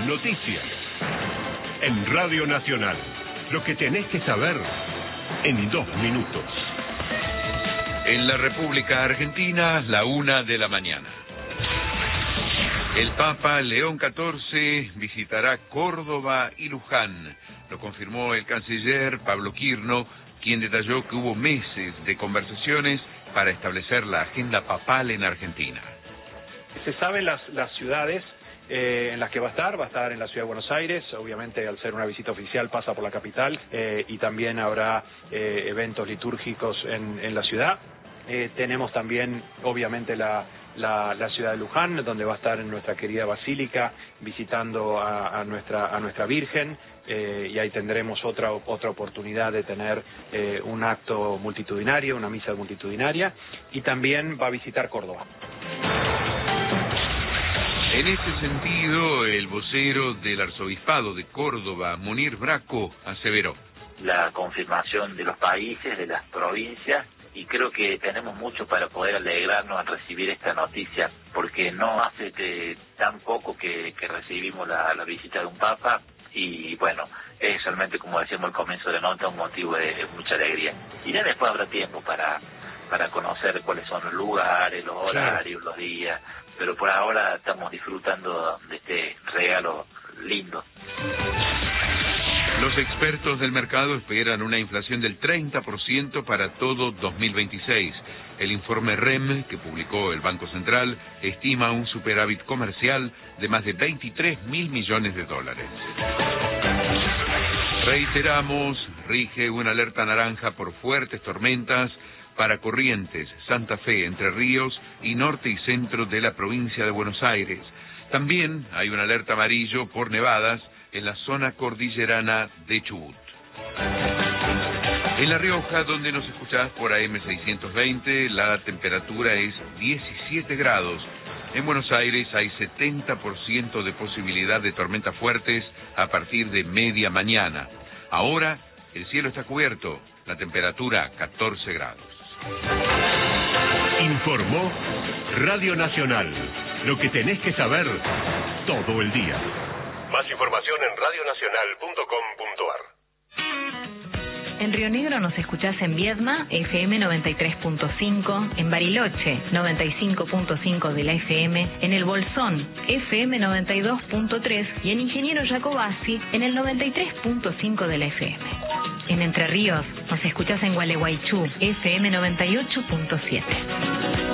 noticias. En Radio Nacional, lo que tenés que saber en 2 minutos. En la República Argentina, la 1 de la mañana. El Papa León XIV visitará Córdoba y Luján. Lo confirmó el canciller Pablo Quirno, quien detalló que hubo meses de conversaciones para establecer la agenda papal en Argentina. Se saben las ciudades en las que va a estar en la ciudad de Buenos Aires, obviamente al ser una visita oficial pasa por la capital, y también habrá eventos litúrgicos en la ciudad. Tenemos también obviamente la ciudad de Luján, donde va a estar en nuestra querida basílica visitando a nuestra Virgen, y ahí tendremos otra oportunidad de tener un acto multitudinario, una misa multitudinaria, y también va a visitar Córdoba. En este sentido, el vocero del Arzobispado de Córdoba, Munir Braco, aseveró: la confirmación de los países, de las provincias, y creo que tenemos mucho para poder alegrarnos al recibir esta noticia, porque no hace tan poco que recibimos la visita de un Papa, y bueno, es realmente, como decíamos al comienzo de la nota, un motivo de mucha alegría. Y ya después habrá tiempo para conocer cuáles son los lugares, los horarios, los días, pero por ahora estamos disfrutando de este regalo lindo. Los expertos del mercado esperan una inflación del 30% para todo 2026. El informe REM, que publicó el Banco Central, estima un superávit comercial de más de 23.000 millones de dólares. Reiteramos, rige una alerta naranja por fuertes tormentas para Corrientes, Santa Fe, Entre Ríos y norte y centro de la provincia de Buenos Aires. También hay una alerta amarillo por nevadas en la zona cordillerana de Chubut. En La Rioja, donde nos escuchás por AM620, la temperatura es 17 grados. En Buenos Aires hay 70% de posibilidad de tormentas fuertes a partir de media mañana. Ahora, el cielo está cubierto, la temperatura 14 grados. Informó Radio Nacional, lo que tenés que saber todo el día. Más información en radionacional.com.ar. En Río Negro nos escuchás en Viedma, FM 93.5, en Bariloche, 95.5 de la FM, en El Bolsón, FM 92.3 y en Ingeniero Jacobasi, en el 93.5 de la FM. En Entre Ríos nos escuchás en Gualeguaychú, FM 98.7.